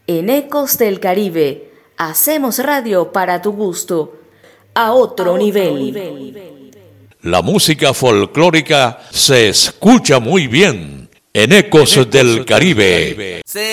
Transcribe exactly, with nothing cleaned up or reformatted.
En Ecos del Caribe, hacemos radio para tu gusto, a otro, a otro nivel. nivel. La música folclórica se escucha muy bien en Ecos, en Ecos del Caribe. Caribe.